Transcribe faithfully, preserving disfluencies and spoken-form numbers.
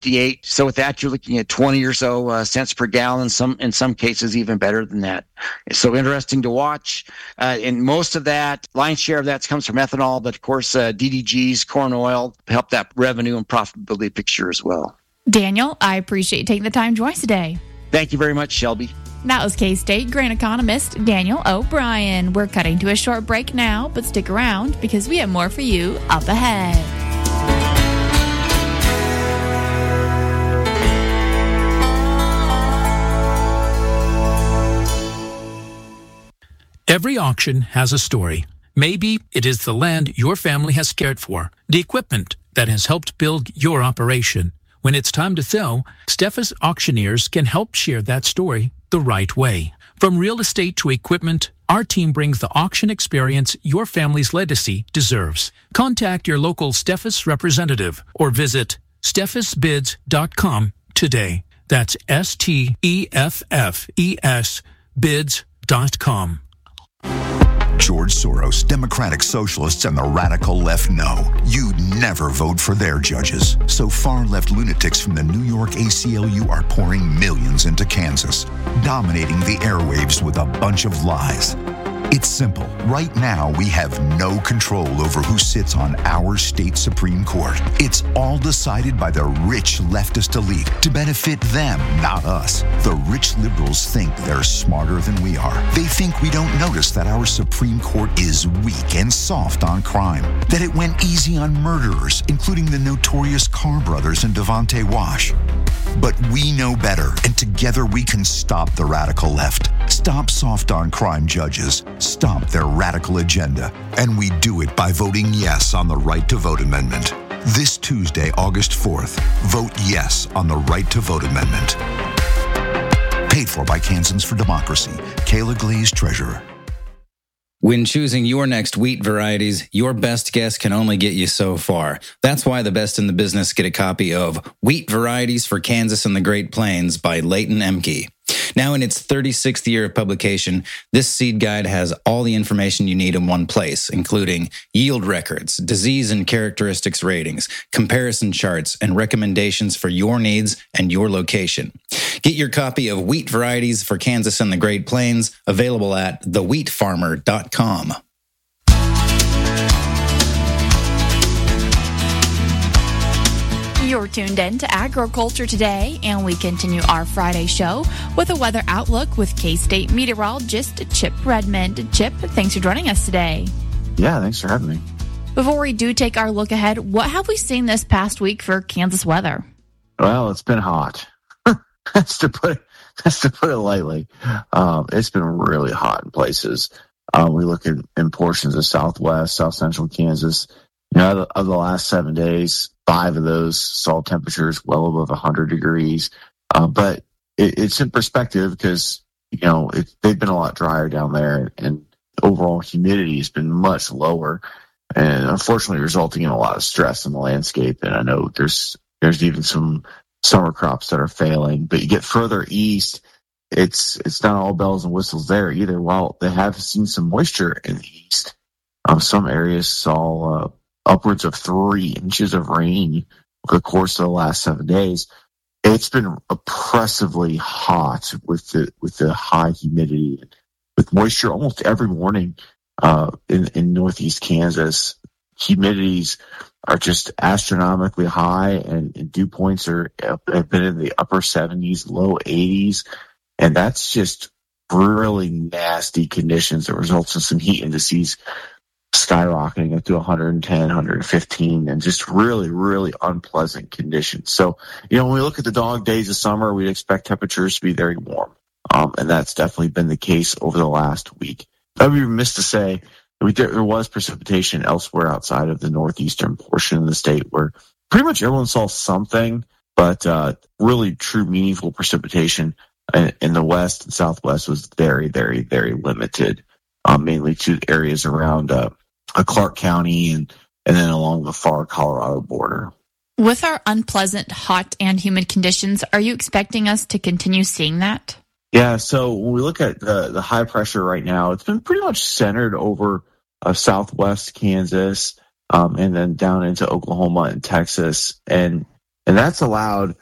fifty-eight. So with that, you're looking at twenty or so uh, cents per gallon. Some in some cases even better than that. So interesting to watch. Uh, and most of that, lion's share of that comes from ethanol, but of course uh, D D Gs, corn oil help that revenue and profitability picture as well. Daniel, I appreciate you taking the time to join us today. Thank you very much, Shelby. That was K-State grain economist Daniel O'Brien. We're cutting to a short break now, but stick around because we have more for you up ahead. Every auction has a story. Maybe it is the land your family has cared for, the equipment that has helped build your operation. When it's time to sell, Steffes Auctioneers can help share that story the right way. From real estate to equipment, our team brings the auction experience your family's legacy deserves. Contact your local Steffes representative or visit steffes bids dot com today. That's S T E F F E S bids dot com. George Soros, Democratic Socialists, and the radical left know you'd never vote for their judges. So far-left lunatics from the New York A C L U are pouring millions into Kansas, dominating the airwaves with a bunch of lies. It's simple. Right now, we have no control over who sits on our state Supreme Court. It's all decided by the rich leftist elite to benefit them, not us. The rich liberals think they're smarter than we are. They think we don't notice that our Supreme Court is weak and soft on crime, that it went easy on murderers, including the notorious Carr brothers and Devonte Wash. But we know better, and together we can stop the radical left. Stop soft on crime judges. Stop their radical agenda. And we do it by voting yes on the Right to Vote Amendment. This Tuesday, August fourth, vote yes on the Right to Vote Amendment. Paid for by Kansans for Democracy. Kayla Glaze, Treasurer. When choosing your next wheat varieties, your best guess can only get you so far. That's why the best in the business get a copy of Wheat Varieties for Kansas and the Great Plains by Leighton Emke. Now in its thirty-sixth year of publication, this seed guide has all the information you need in one place, including yield records, disease and characteristics ratings, comparison charts, and recommendations for your needs and your location. Get your copy of Wheat Varieties for Kansas and the Great Plains, available at the wheat farmer dot com. You're tuned in to Agriculture Today, and we continue our Friday show with a weather outlook with K-State meteorologist Chip Redmond. Chip, thanks for joining us today. Yeah, thanks for having me. Before we do take our look ahead, what have we seen this past week for Kansas weather? Well, it's been hot. that's to put it, that's to put it lightly. Um, it's been really hot in places. Um, we look at in portions of Southwest, South Central Kansas. You know, of the, of the last seven days, five of those saw temperatures well above one hundred degrees. Uh, but it, it's in perspective because, you know, it, they've been a lot drier down there, and overall humidity has been much lower, and unfortunately resulting in a lot of stress in the landscape. And I know there's there's even some summer crops that are failing. But you get further east, it's it's not all bells and whistles there either. While they have seen some moisture in the east, um, some areas saw uh, upwards of three inches of rain over the course of the last seven days. It's been oppressively hot with the with the high humidity, with moisture almost every morning uh, in, in northeast Kansas. Humidities are just astronomically high, and, and dew points are have been in the upper seventies, low eighties, and that's just really nasty conditions that results in some heat indices skyrocketing up to one hundred ten, one hundred fifteen, and just really, really unpleasant conditions. So, you know, when we look at the dog days of summer, we'd expect temperatures to be very warm. Um, and that's definitely been the case over the last week. I would be remiss to say that we, there was precipitation elsewhere outside of the northeastern portion of the state where pretty much everyone saw something, but uh, really true meaningful precipitation in, in the west and southwest was very, very, very limited, um, mainly to areas around uh, Clark County and, and then along the far Colorado border. With our unpleasant, hot, and humid conditions, are you expecting us to continue seeing that? Yeah, so when we look at the, the high pressure right now, it's been pretty much centered over uh, southwest Kansas um, and then down into Oklahoma and Texas. And And that's allowed